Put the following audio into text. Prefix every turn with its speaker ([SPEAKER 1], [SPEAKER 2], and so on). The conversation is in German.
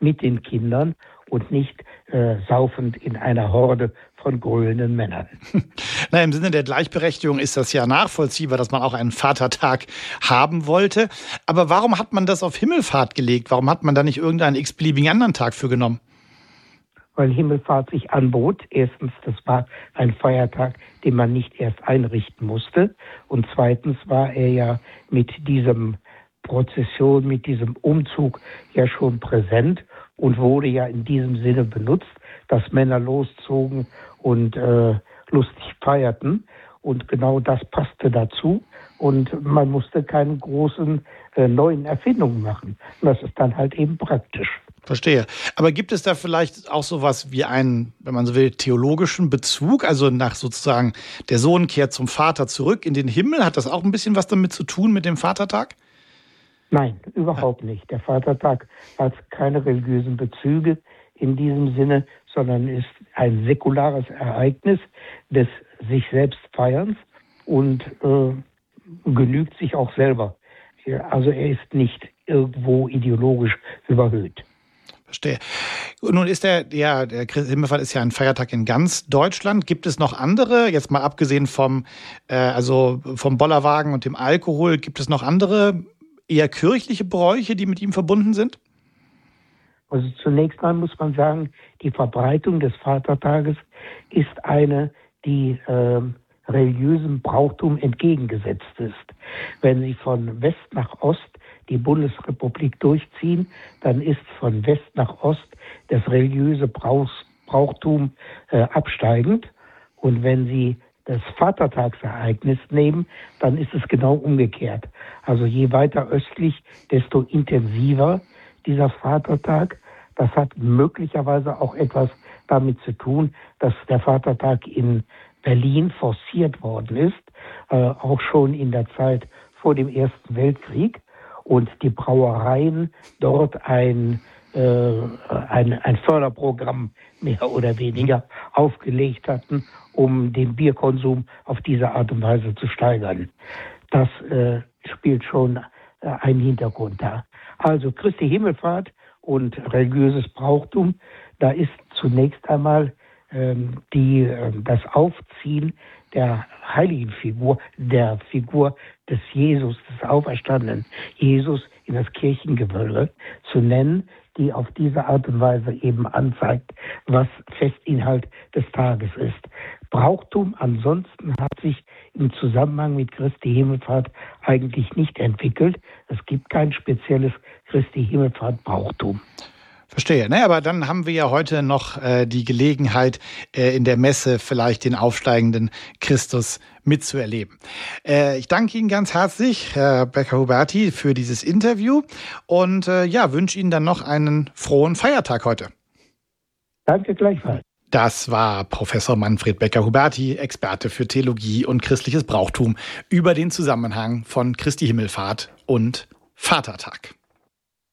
[SPEAKER 1] mit den Kindern und nicht saufend in einer Horde von grölenden Männern.
[SPEAKER 2] Na, im Sinne der Gleichberechtigung ist das ja nachvollziehbar, dass man auch einen Vatertag haben wollte. Aber warum hat man das auf Himmelfahrt gelegt? Warum hat man da nicht irgendeinen x-beliebigen anderen Tag für genommen?
[SPEAKER 1] Weil Himmelfahrt sich anbot. Erstens, das war ein Feiertag, den man nicht erst einrichten musste. Und zweitens war er ja mit diesem Prozession, mit diesem Umzug ja schon präsent und wurde ja in diesem Sinne benutzt, dass Männer loszogen und lustig feierten. Und genau das passte dazu. Und man musste keine großen neuen Erfindungen machen. Und das ist dann halt eben praktisch.
[SPEAKER 2] Verstehe. Aber gibt es da vielleicht auch sowas wie einen, wenn man so will, theologischen Bezug? Also nach sozusagen, der Sohn kehrt zum Vater zurück in den Himmel. Hat das auch ein bisschen was damit zu tun mit dem Vatertag?
[SPEAKER 1] Nein, überhaupt nicht. Der Vatertag hat keine religiösen Bezüge in diesem Sinne, sondern ist ein säkulares Ereignis des sich selbst Feierns und genügt sich auch selber. Also er ist nicht irgendwo ideologisch überhöht.
[SPEAKER 2] Verstehe. Nun ist der Christi Himmelfahrt ist ja ein Feiertag in ganz Deutschland. Gibt es noch andere, jetzt mal abgesehen vom Bollerwagen und dem Alkohol, gibt es noch andere eher kirchliche Bräuche, die mit ihm verbunden sind?
[SPEAKER 1] Also zunächst mal muss man sagen, die Verbreitung des Vatertages ist eine, die religiösem Brauchtum entgegengesetzt ist. Wenn Sie von West nach Ost die Bundesrepublik durchziehen, dann ist von West nach Ost das religiöse Brauchtum absteigend. Und wenn Sie das Vatertagsereignis nehmen, dann ist es genau umgekehrt. Also je weiter östlich, desto intensiver dieser Vatertag. Das hat möglicherweise auch etwas damit zu tun, dass der Vatertag in Berlin forciert worden ist, auch schon in der Zeit vor dem Ersten Weltkrieg, und die Brauereien dort ein Förderprogramm mehr oder weniger aufgelegt hatten, um den Bierkonsum auf diese Art und Weise zu steigern. Das spielt schon einen Hintergrund da. Also Christi Himmelfahrt und religiöses Brauchtum, da ist zunächst einmal das Aufziehen der heiligen Figur, der Figur des Jesus, des auferstandenen Jesus in das Kirchengewölbe zu nennen, die auf diese Art und Weise eben anzeigt, was Festinhalt des Tages ist. Brauchtum ansonsten hat sich im Zusammenhang mit Christi Himmelfahrt eigentlich nicht entwickelt. Es gibt kein spezielles Christi Himmelfahrt Brauchtum.
[SPEAKER 2] Verstehe. Naja, aber dann haben wir ja heute noch die Gelegenheit, in der Messe vielleicht den aufsteigenden Christus mitzuerleben. Ich danke Ihnen ganz herzlich, Herr Becker-Huberti, für dieses Interview und wünsche Ihnen dann noch einen frohen Feiertag heute.
[SPEAKER 1] Danke gleichfalls.
[SPEAKER 2] Das war Professor Manfred Becker-Huberti, Experte für Theologie und christliches Brauchtum, über den Zusammenhang von Christi Himmelfahrt und Vatertag.